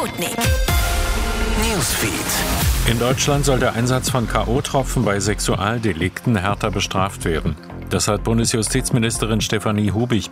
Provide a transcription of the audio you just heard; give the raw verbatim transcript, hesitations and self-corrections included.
Sputnik. Newsfeed. In Deutschland soll der Einsatz von K O-Tropfen bei Sexualdelikten härter bestraft werden. Das hat Bundesjustizministerin Stefanie Hubich